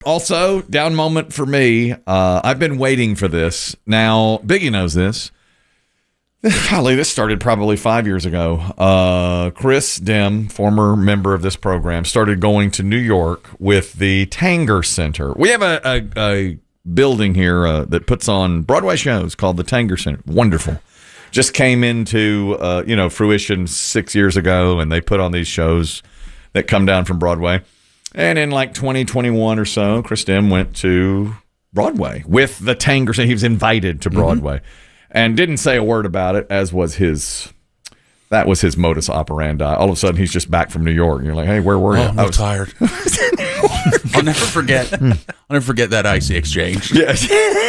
Also, down moment for me. I've been waiting for this. Now, Biggie knows this. Golly, this started probably 5 years ago. Chris Dim, former member of this program, started going to New York with the Tanger Center. We have a building here that puts on Broadway shows called the Tanger Center. Wonderful. Just came into fruition 6 years ago, and they put on these shows that come down from Broadway. And in like 2021 or so, Chris Dim went to Broadway with the Tanger Center. He was invited to Broadway. And didn't say a word about it, as was that was his modus operandi. All of a sudden, he's just back from New York. And you're like, hey, where were you? I'm tired. I'll never forget that icy exchange. Yes.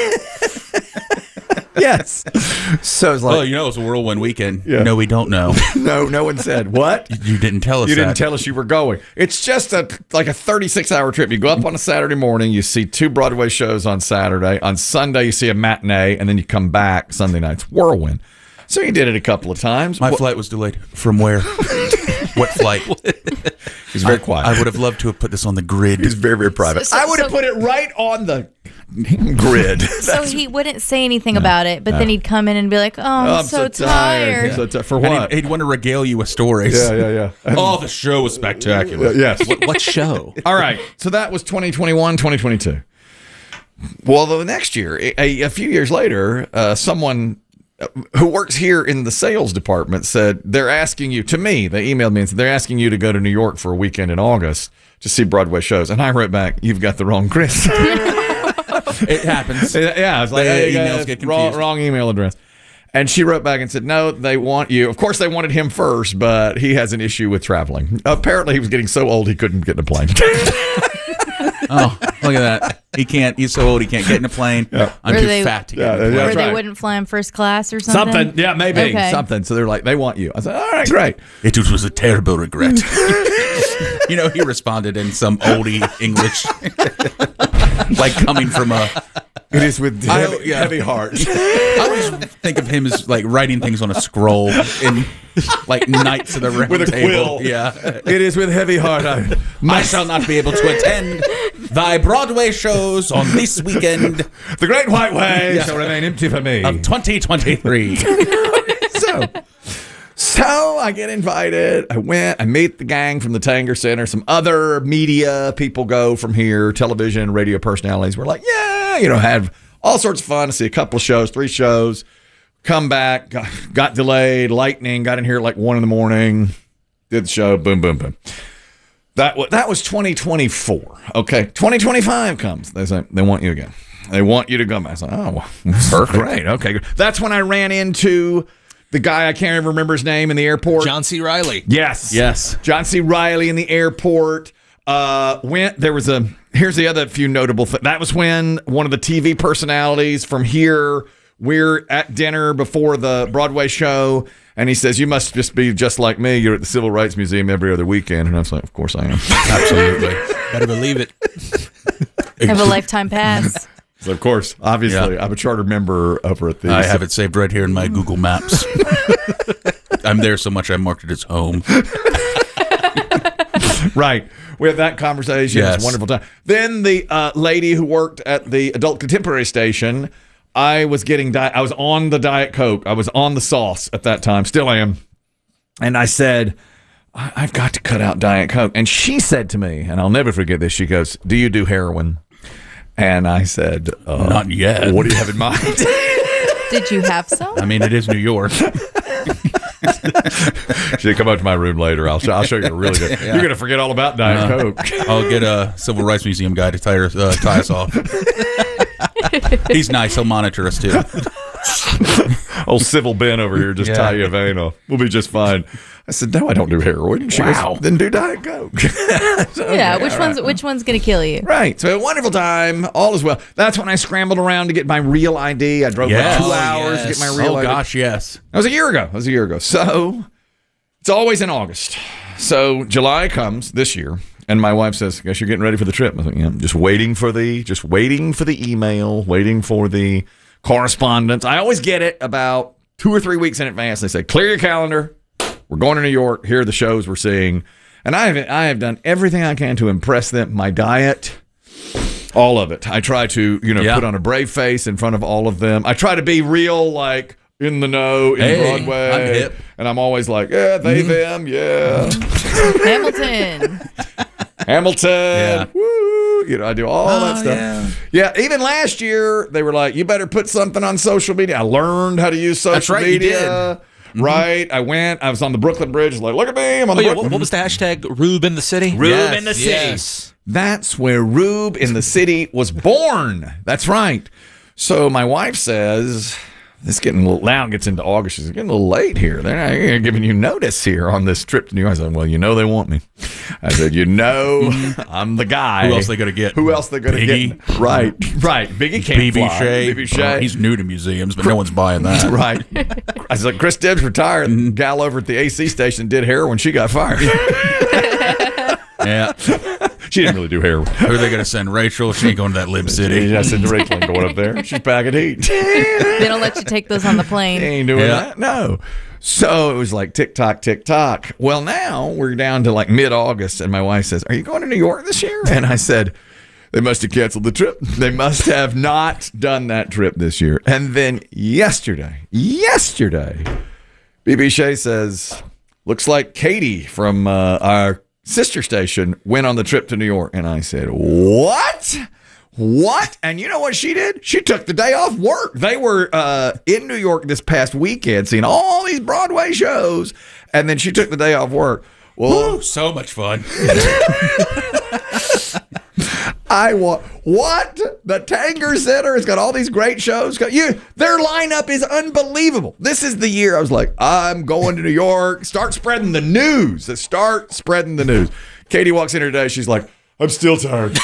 Yes. So it's like, it was a whirlwind weekend. Yeah. No, we don't know. No one said, what? You didn't tell us You that. didn't tell us you were going. It's just like a 36-hour trip. You go up on a Saturday morning, you see 2 Broadway shows on Saturday. On Sunday, you see a matinee, and then you come back Sunday night. It's whirlwind. So he did it a couple of times. My flight was delayed. From where? What flight? He's very quiet. I would have loved to have put this on the grid. He's very, very private. I would have put it right on the grid. So he wouldn't say anything about it, but then he'd come in and be like, I'm so tired. For what? He'd want to regale you with stories. Yeah. Oh, the show was spectacular. Yes. What show? All right. So that was 2021, 2022. Well, the next year, a few years later, someone who works here in the sales department said, they're asking you, to me, they emailed me and said, they're asking you to go to New York for a weekend in August to see Broadway shows. And I wrote back, you've got the wrong Chris. It happens. Yeah, it's like, hey, emails get confused. Wrong email address. And she wrote back and said, no, they want you. Of course, they wanted him first, but he has an issue with traveling. Apparently, he was getting so old he couldn't get in a plane. Oh, look at that. He can't. He's so old he can't get in a plane. Yeah. I'm too fat to get in a plane. Or they wouldn't fly him first class or something? Something. Yeah, maybe. Okay. Something. So they're like, they want you. I said, all right, great. It was a terrible regret. He responded in some oldie English. Like coming from a... It is with heavy heart. I always think of him as like writing things on a scroll in like Knights of the Round with a Table. quill. Yeah. It is with heavy heart. I shall not be able to attend thy Broadway shows on this weekend. The Great White Way shall remain empty for me. Of 2023. So I get invited. I went. I meet the gang from the Tanger Center. Some other media people go from here, television, radio personalities. We're like, have all sorts of fun. I see a couple of shows, 3 shows. Come back, got delayed. Lightning got in here at like 1 a.m. Did the show. Boom, boom, boom. That was 2024. Okay, 2025 comes. They say they want you again. They want you to come back. I said, oh, well, great. Okay, good. That's when I ran into the guy, I can't even remember his name, in the airport. John C. Reilly. Yes. John C. Reilly in the airport. Here's the other few notable things. That was when one of the TV personalities from here, we're at dinner before the Broadway show, and he says, you must just be just like me. You're at the Civil Rights Museum every other weekend. And I was like, of course I am. Absolutely. Better believe it. Have a lifetime pass. So of course, obviously, I'm a charter member over at the... I have it saved right here in my Google Maps. I'm there so much I marked it as home. Right. We had that conversation. Yes. It was a wonderful time. Then the lady who worked at the Adult Contemporary station, I was on the Diet Coke. I was on the sauce at that time. Still am. And I said, I've got to cut out Diet Coke. And she said to me, and I'll never forget this, she goes, do you do heroin? And I said, not yet. What do you have in mind? Did you have some? I mean, it is New York. She'll come up to my room later. I'll show you a really good. Yeah. You're going to forget all about Diet Coke. I'll get a Civil Rights Museum guy to tie us off. He's nice. He'll monitor us, too. Old Civil Ben over here just tie you a vein off. We'll be just fine. I said, no, I don't do heroin. She goes, then do Diet Coke. Which one's going to kill you? Right. So a wonderful time. All is well. That's when I scrambled around to get my real ID. I drove like 2 hours to get my real ID. Oh, gosh, yes. That was a year ago. So it's always in August. So July comes this year, and my wife says, I guess you're getting ready for the trip. I was like, yeah, I'm just waiting for the email, waiting for the correspondence. I always get it about 2 or 3 weeks in advance. They say, clear your calendar. We're going to New York. Here are the shows we're seeing. And I have done everything I can to impress them. My diet, All of it. I try to, put on a brave face in front of all of them. I try to be real, like, in the know, in Broadway. I'm hip. And I'm always like, yeah, they, them, yeah. Hamilton. Yeah. Woo. I do all that stuff. Yeah. Even last year, they were like, you better put something on social media. I learned how to use social media. You did. Right. I was on the Brooklyn Bridge, like, look at me. I'm on the Brooklyn. What was the hashtag? Rube in the City? Rube in the City. Yes. That's where Rube in the City was born. That's right. So my wife says, this getting a little, now it gets into August. It's getting a little late here. They're not giving you notice here on this trip to New York. I said, well, they want me. I said, I'm the guy. Who else they going to get? Who else they going to get? Right. Biggie can't fly. BB Shea. He's new to museums, but no one's buying that. Right. I was like, Chris Dibbs retired. The gal over at the AC station did heroin. She got fired. Yeah. She didn't really do heroin. Who are they going to send? Rachel? She ain't going to that Lib City. I said, Rachel ain't going up there. She's back at heat. They don't let you take those on the plane. They ain't doing that. No. So it was like tick tock, tick tock. Well, now we're down to like mid-August, and my wife says, are you going to New York this year? And I said, they must have canceled the trip. They must have not done that trip this year. And then yesterday, BB Shea says, looks like Katie from our sister station went on the trip to New York. And I said, what? And you know what she did? She took the day off work. They were in New York this past weekend seeing all these Broadway shows. And then she took the day off work. Well, so much fun. What? The Tanger Center has got all these great shows. Their lineup is unbelievable. This is the year I was like, I'm going to New York. Start spreading the news. Katie walks in here today. She's like, I'm still tired.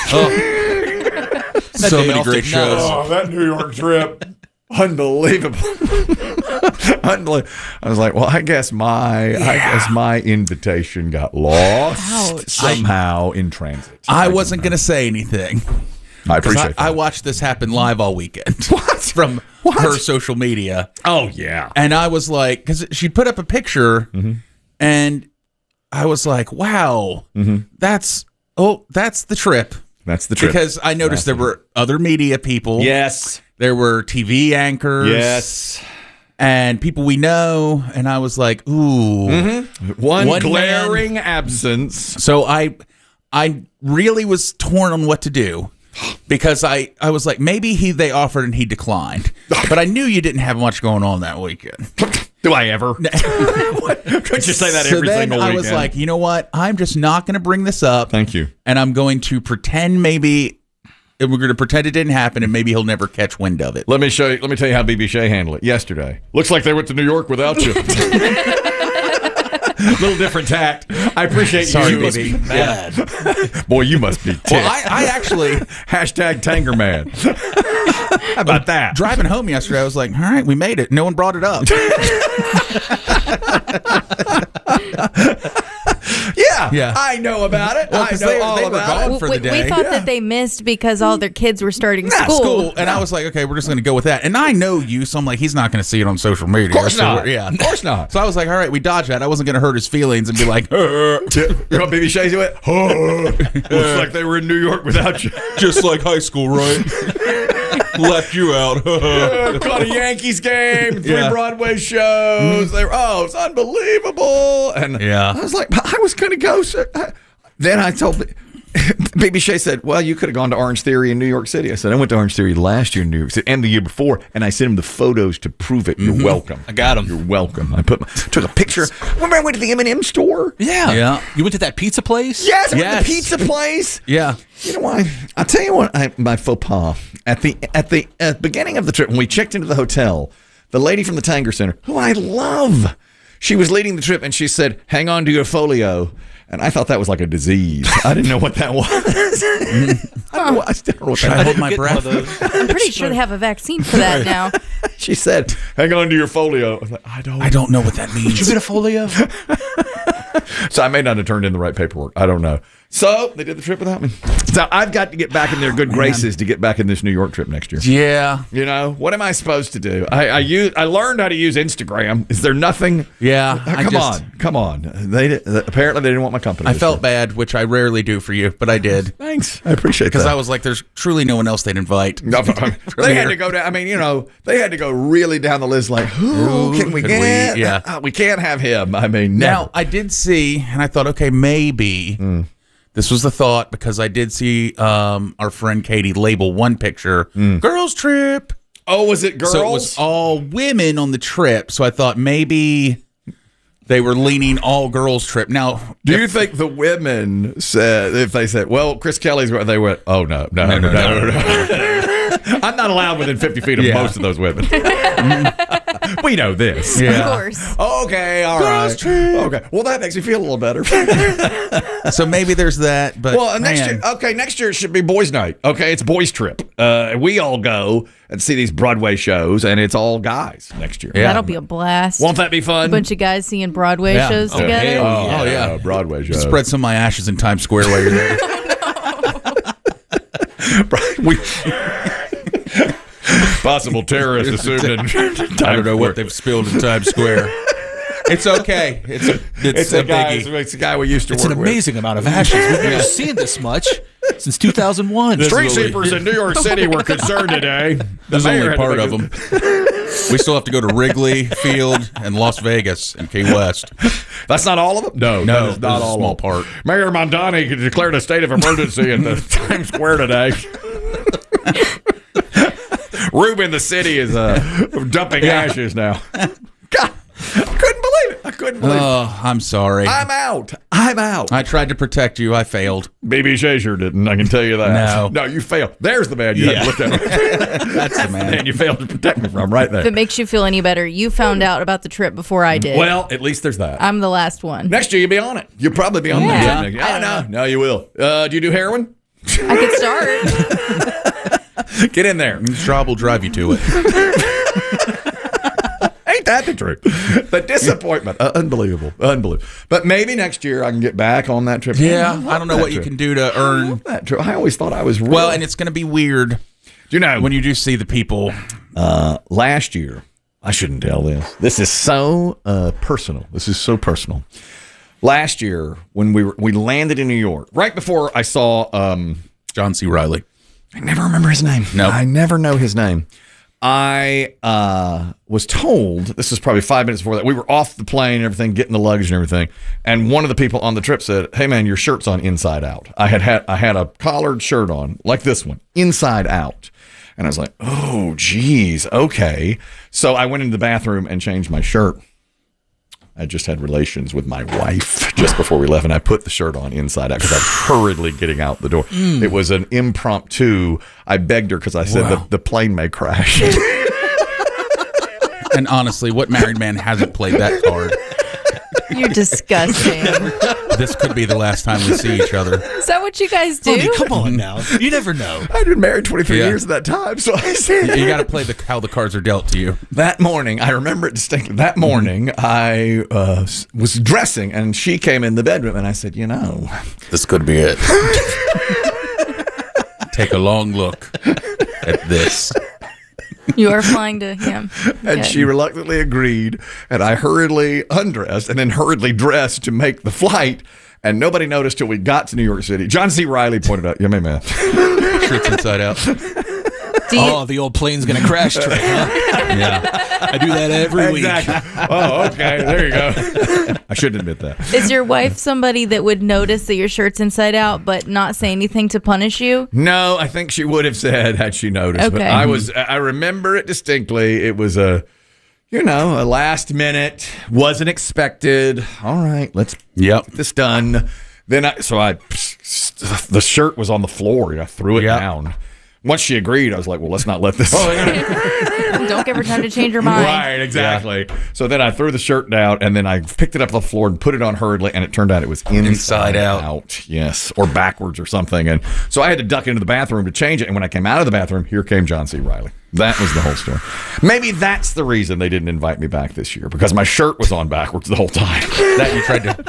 So many great shows. Oh, that New York trip. Unbelievable. I was like, well, I guess my invitation got lost somehow in transit. I wasn't going to say anything. I appreciate that. I watched this happen live all weekend. What? From her social media. Oh, yeah. And I was like, because she put up a picture, and I was like, wow, that's the trip. That's the trip. Because I noticed there were other media people. Yes. There were TV anchors. Yes. And people we know. And I was like, ooh. One glaring absence. So I really was torn on what to do. Because I was like, maybe they offered and he declined. But I knew you didn't have much going on that weekend. Do I ever? Could you say that every single weekend? I was like, you know what? I'm just not going to bring this up. Thank you. And I'm going to pretend we're going to pretend it didn't happen, and maybe he'll never catch wind of it. Let me tell you how BB Shea handled it yesterday. Looks like they went to New York without you. Little different tact. I appreciate Sorry, you. baby. Mad. Boy, you must be ticked. Well, I actually hashtag Tanger Man. How about that? Driving home yesterday, I was like, all right, we made it. No one brought it up. Yeah, I know about it. Well, I know all they were about gone it. for the day. We thought that they missed because all their kids were starting school. And I was like, okay, we're just going to go with that. And I know you, so I'm like, he's not going to see it on social media. Of course not. Yeah, of course not. So I was like, all right, we dodged that. I wasn't going to hurt his feelings and be like, you know what BB Shea's went? Looks like they were in New York without you. Just like high school, right? Left you out. Caught a Yankees game, 3 Broadway shows. They were, it's unbelievable. And I was like, I was going to go. Then I told BB Shea said, well, you could have gone to Orange Theory in New York City. I said, I went to Orange Theory last year in New York City and the year before, and I sent him the photos to prove it. You're welcome. I got them. You're welcome. I took a picture. Remember I went to the M&M store? Yeah. You went to that pizza place? Yes, I went to the pizza place. Yeah. You know why? I'll tell you what, my faux pas. At the beginning of the trip, when we checked into the hotel, the lady from the Tanger Center, who I love, she was leading the trip, and she said, hang on to your folio. And I thought that was like a disease. I didn't know what that was. I still don't know what that was. I hold my breath. I'm pretty sure they have a vaccine for that now. She said, hang on to your folio. I was like, I don't know what that means. Did you get a folio? So I may not have turned in the right paperwork. I don't know. So they did the trip without me. So I've got to get back in their good graces to get back in this New York trip next year. Yeah. You know, what am I supposed to do? I learned how to use Instagram. Is there nothing? Yeah. Come on. Apparently they didn't want my company. I felt bad, which I rarely do for you, but I did. Thanks. I appreciate that. Because I was like, there's truly no one else they'd invite. No, they had to go down. I mean, you know, they had to go really down the list. Like, who can we get? Yeah. We can't have him. I mean, Now, never. I did see, and I thought, okay, maybe this was the thought, because I did see our friend Katie label one picture, girls trip. Oh, was it girls? So it was all women on the trip. So I thought maybe they were leaning all girls trip. Now, do you think the women said, if they said, well, Chris Kelly's, they went, oh, no. I'm not allowed within 50 feet of most of those women. We know this. Of course. Okay, all right. Okay. Well, that makes me feel a little better. So maybe there's that. But next year it should be boys' night. Okay, it's boys' trip. We all go and see these Broadway shows, and it's all guys next year. Yeah. That'll be a blast. Won't that be fun? A bunch of guys seeing Broadway shows together. Oh, yeah. Broadway shows. Spread some of my ashes in Times Square while you're there. Possible terrorist assumed in I don't know what they've spilled in Times Square. It's okay. It's a guy. biggie. It's a guy we used to It's work an amazing amount of ashes. We've never seen this much since 2001. Street sweepers in New York City were concerned today. There's mayor only had part to of make them. We still have to go to Wrigley Field and Las Vegas and Key West. That's not all of them? No, that is not there's a all small of them. part. Mayor Mondani declared a state of emergency in the Times Square today. Reuben, the city is dumping ashes now. God, I couldn't believe it. Oh, I'm sorry. I'm out. I tried to protect you. I failed. BB Shazer didn't. I can tell you that. No, you failed. There's the man you had to look at. That's the man. And you failed to protect me from right there. If it makes you feel any better, you found out about the trip before I did. Well, at least there's that. I'm the last one. Next year you'll be on it. You'll probably be on Yeah. that. Yeah. No, you will. Do you do heroin? I could start. Get in there. Straub will drive you to it. Ain't that the truth? The disappointment. Unbelievable. But maybe next year I can get back on that trip. Yeah, I don't know what you can do to earn that trip. I always thought I was real. Well, and it's going to be weird. You know, when you do see the people. Last year, I shouldn't tell this. This is so personal. Last year, when we landed in New York, right before I saw John C. Reilly. I never remember his name. No, I never know his name. I was told, this is probably 5 minutes before that, we were off the plane and everything, getting the luggage and everything, and one of the people on the trip said, hey man, your shirt's on inside out. I had a collared shirt on, like this one, inside out. And I was like, oh, geez, okay. So I went into the bathroom and changed my shirt. I just had relations with my wife just before we left, and I put the shirt on inside out because I was hurriedly getting out the door. It was an impromptu. I begged her because I said the plane may crash. And honestly, what married man hasn't played that card? You're disgusting. This could be the last time we see each other. Is that what you guys do? Honey, come on now. You never know. I'd been married 23 years at that time, so I said... You got to play how the cards are dealt to you. That morning, I remember it distinctly. That morning, I was dressing, and she came in the bedroom, and I said, you know... This could be it. Take a long look at this. You are flying to him. And she reluctantly agreed, and I hurriedly undressed and then hurriedly dressed to make the flight, and nobody noticed till we got to New York City. John C. Reilly pointed out, yeah, man. Shirts inside out. The old plane's going to crash trick, huh? Yeah. I do that every week. Oh, okay. There you go. I shouldn't admit that. Is your wife somebody that would notice that your shirt's inside out but not say anything to punish you? No, I think she would have said had she noticed. Okay. But I remember it distinctly. It was a last minute, wasn't expected. All right, let's get this done. Then the shirt was on the floor. I threw it down. Once she agreed, I was like, well, let's not let this. Don't give her time to change her mind. Right, exactly. Yeah. So then I threw the shirt down, and then I picked it up off the floor and put it on hurriedly, and it turned out it was inside out. Yes, or backwards or something. And so I had to duck into the bathroom to change it, and when I came out of the bathroom, here came John C. Reilly. That was the whole story. Maybe that's the reason they didn't invite me back this year, because my shirt was on backwards the whole time. That you tried to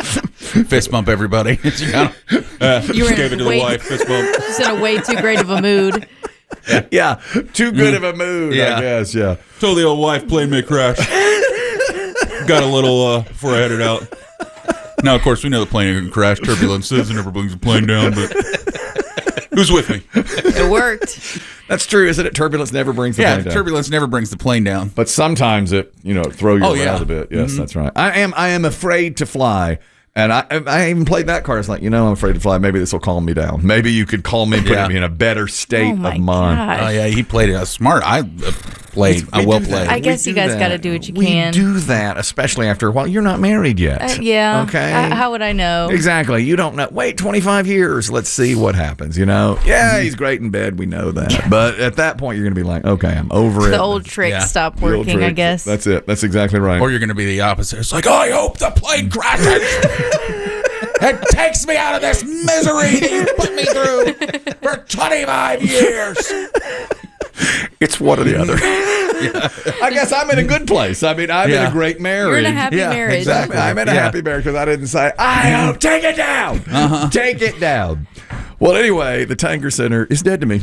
Fist bump, everybody. You were Gave it to the wife. Fist bump. just in a way too great of a mood. Yeah, too good of a mood, Yeah. I guess, yeah. Told the old wife plane may crash. Got a little before I headed out. Now, of course, we know the plane ain't going to crash. Turbulence is and never brings the plane down, but who's with me? It worked. That's true, isn't it? Turbulence never brings the plane down. Turbulence never brings the plane down. But sometimes it, throw you Oh, around yeah. a bit. Yes, that's right. I am afraid to fly. And I even played that card. It's like, I'm afraid to fly. Maybe this will calm me down. Maybe you could calm me and put me in a better state Oh my of mind. gosh. Oh, yeah, he played it smart. I played. I well played. I guess you guys got to do what you can. We do that, especially after a while. You're not married yet. Yeah. Okay. How would I know? Exactly. You don't know. Wait 25 years. Let's see what happens. Yeah, he's great in bed. We know that. But at that point, you're going to be like, okay, I'm over it. The old tricks Yeah. stop The old working, I tricks. guess. That's it. That's exactly right. Or you're going to be the opposite. It's like, I hope the plane crashes. It takes me out of this misery that you put me through for 25 years. It's one or the other. I guess I'm in a good place. I mean, I'm in a great marriage. You're in a happy marriage. exactly. I'm in a happy marriage because I didn't say, I hope, take it down. Take it down. Well, anyway, the Tanger Center is dead to me.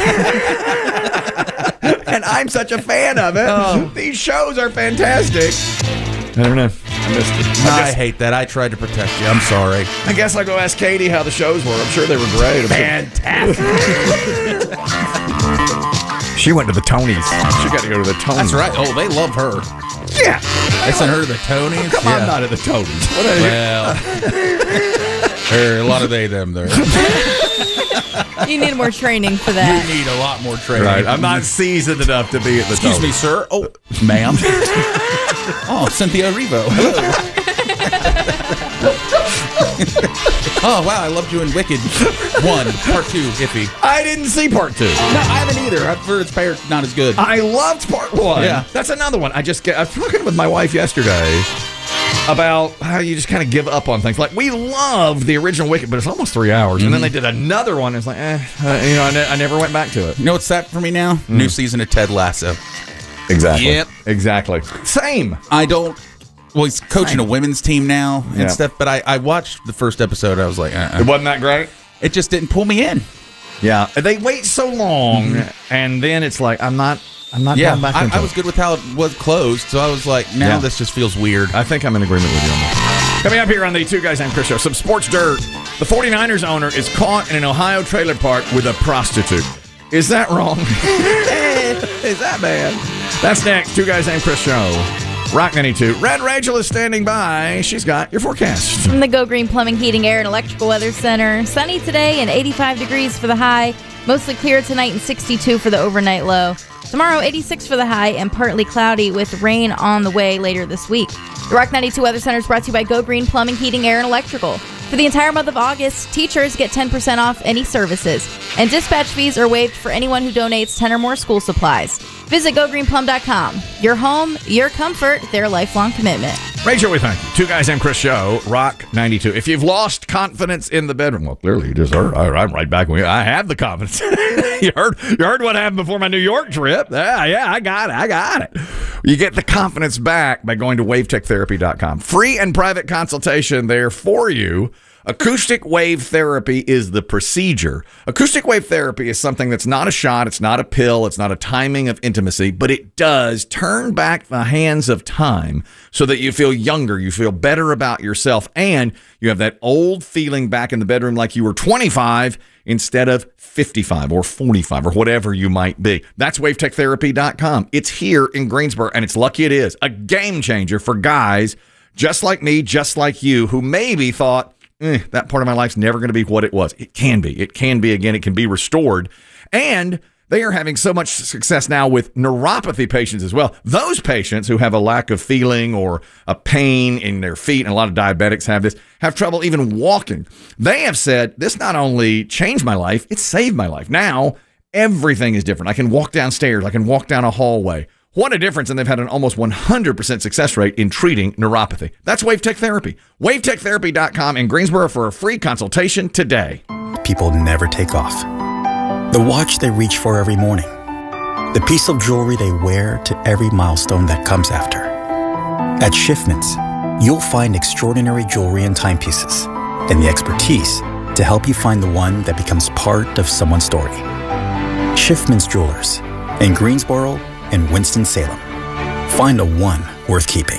And I'm such a fan of it. These shows are fantastic. I don't know. I missed it. I hate that. I tried to protect you. I'm sorry. I guess I'll go ask Katie how the shows were. I'm sure they were great. Fantastic. She went to the Tonys. She got to go to the Tonys. That's right. Oh, they love her. Yeah. They sent her to the Tonys. Come on, I'm not at the Tonys. What are you? Well, there are a lot of them there. You need more training for You that. need a lot more training. Right. I'm not seasoned enough to be at the Excuse Tonys. me, sir. Oh, ma'am. Oh, Cynthia Erivo. Hello. Oh, wow. I loved you in Wicked 1, Part 2, iffy. I didn't see part 2. No, I haven't either. I've heard it's not as good. I loved part 1. Yeah. That's another one. I was talking with my wife yesterday about how you just kind of give up on things. Like, we love the original Wicked, but it's almost 3 hours. And then they did another one. It's like, I never went back to it. You know what's that for me now? New season of Ted Lasso. Exactly. Yep. Exactly. Same. I don't. Well, he's coaching a women's team now and Yeah. stuff, but I watched the first episode. I was like, It wasn't that great? It just didn't pull me in. Yeah. They wait so long, and then it's like, I'm not Yeah, going back into I was good with how it was closed, so I was like, now this just feels weird. I think I'm in agreement with you on that. Coming up here on the Two Guys Named Chris show, some sports dirt. The 49ers owner is caught in an Ohio trailer park with a prostitute. Is that wrong? Is that bad? That's next. Two Guys Named Chris show. Rock 92. Red Rachel is standing by. She's got your forecast. From the Go Green Plumbing, Heating, Air, and Electrical Weather Center. Sunny today and 85 degrees for the high. Mostly clear tonight and 62 for the overnight low. Tomorrow, 86 for the high and partly cloudy with rain on the way later this week. The Rock 92 Weather Center is brought to you by Go Green Plumbing, Heating, Air, and Electrical. For the entire month of August, teachers get 10% off any services. And dispatch fees are waived for anyone who donates 10 or more school supplies. Visit GoGreenPlum.com. Your home, your comfort, their lifelong commitment. Rachel, we thank you. Two Guys Named Chris show, Rock 92. If you've lost confidence in the bedroom, well, clearly you just heard. I'm right back with you. I have the confidence. You heard what happened before my New York trip. Yeah, I got it. You get the confidence back by going to wavetectherapy.com. Free and private consultation there for you. Acoustic wave therapy is the procedure. Acoustic wave therapy is something that's not a shot, it's not a pill, it's not a timing of intimacy, but it does turn back the hands of time so that you feel younger, you feel better about yourself, and you have that old feeling back in the bedroom like you were 25 instead of 55 or 45 or whatever you might be. That's wavetectherapy.com. It's here in Greensboro, and it's lucky it is. A game changer for guys just like me, just like you, who maybe thought, that part of my life's never going to be what it was. It can be. It can be again. It can be restored. And they are having so much success now with neuropathy patients as well. Those patients who have a lack of feeling or a pain in their feet, and a lot of diabetics have this, have trouble even walking. They have said, this not only changed my life, it saved my life. Now, everything is different. I can walk downstairs. I can walk down a hallway. What a difference, and they've had an almost 100% success rate in treating neuropathy. That's WaveTech Therapy. WaveTechTherapy.com in Greensboro for a free consultation today. People never take off. The watch they reach for every morning. The piece of jewelry they wear to every milestone that comes after. At Schiffman's, You'll find extraordinary jewelry and timepieces, and the expertise to help you find the one that becomes part of someone's story. Schiffman's Jewelers in Greensboro and Winston-Salem. Find a one worth keeping.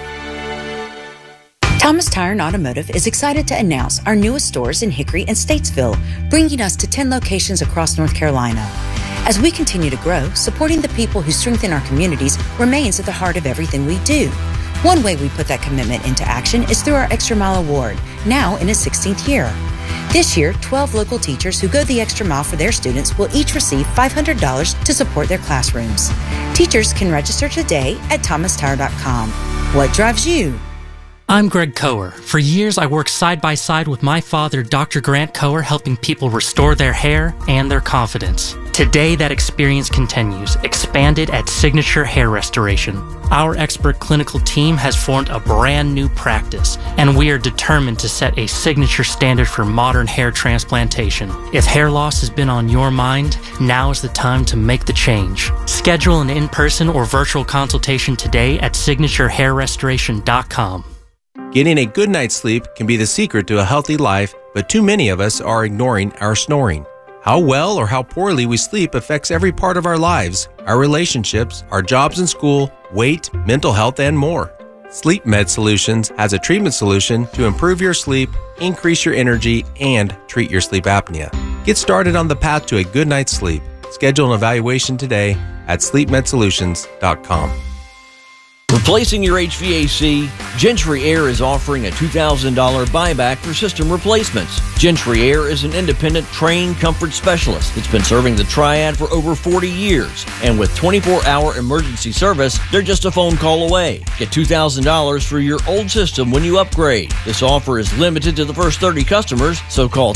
Thomas Tire and Automotive is excited to announce our newest stores in Hickory and Statesville, bringing us to 10 locations across North Carolina. As we continue to grow, supporting the people who strengthen our communities remains at the heart of everything we do. One way we put that commitment into action is through our Extra Mile Award, now in its 16th year. This year, 12 local teachers who go the extra mile for their students will each receive $500 to support their classrooms. Teachers can register today at thomastire.com. What drives you? I'm Greg Coher. For years, I worked side by side with my father, Dr. Grant Coher, helping people restore their hair and their confidence. Today, that experience continues, expanded at Signature Hair Restoration. Our expert clinical team has formed a brand new practice, and we are determined to set a signature standard for modern hair transplantation. If hair loss has been on your mind, now is the time to make the change. Schedule an in-person or virtual consultation today at signaturehairrestoration.com. Getting a good night's sleep can be the secret to a healthy life, but too many of us are ignoring our snoring. How well or how poorly we sleep affects every part of our lives, our relationships, our jobs and school, weight, mental health, and more. Sleep Med Solutions has a treatment solution to improve your sleep, increase your energy, and treat your sleep apnea. Get started on the path to a good night's sleep. Schedule an evaluation today at sleepmedsolutions.com. Replacing your HVAC, Gentry Air is offering a $2,000 buyback for system replacements. Gentry Air is an independent, trained comfort specialist that's been serving the Triad for over 40 years. And with 24-hour emergency service, they're just a phone call away. Get $2,000 for your old system when you upgrade. This offer is limited to the first 30 customers, so call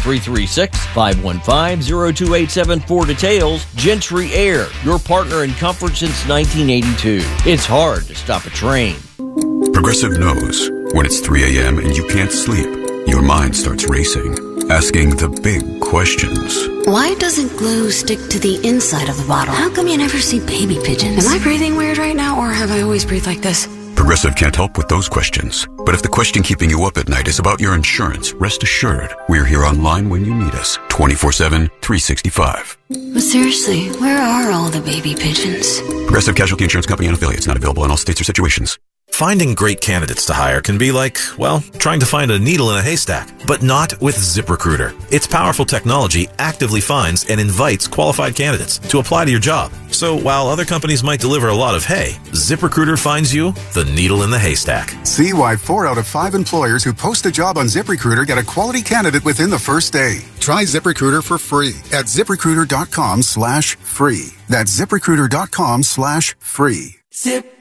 336-515-0287 for details. Gentry Air, your partner in comfort since 1982. It's hard to stop a train. Progressive knows when it's 3 a.m. and you can't sleep, your mind starts racing, asking the big questions. Why doesn't glue stick to the inside of the bottle? How come you never see baby pigeons? Am I breathing weird right now, or have I always breathed like this? Progressive can't help with those questions. But if the question keeping you up at night is about your insurance, rest assured, we're here online when you need us, 24/7, 365. But seriously, where are all the baby pigeons? Progressive Casualty Insurance Company and affiliates, not available in all states or situations. Finding great candidates to hire can be like, well, trying to find a needle in a haystack, but not with ZipRecruiter. Its powerful technology actively finds and invites qualified candidates to apply to your job. So while other companies might deliver a lot of hay, ZipRecruiter finds you the needle in the haystack. See why 4 out of 5 employers who post a job on ZipRecruiter get a quality candidate within the first day. Try ZipRecruiter for free at ZipRecruiter.com/free. That's ZipRecruiter.com/free. Zip